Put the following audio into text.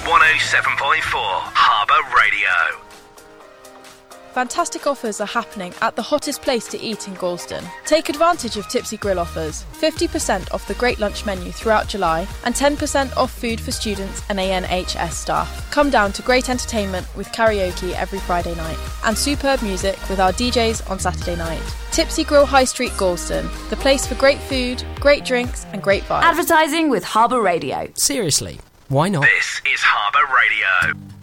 107.4 Harbour Radio. Fantastic offers are happening at the hottest place to eat in Galston. Take advantage of Tipsy Grill offers. 50% off the Great Lunch menu throughout July and 10% off food for students and ANHS staff. Come down to great entertainment with karaoke every Friday night and superb music with our DJs on Saturday night. Tipsy Grill High Street Galston, the place for great food, great drinks and great vibes. Advertising with Harbour Radio. Seriously, why not? This is Harbour Radio.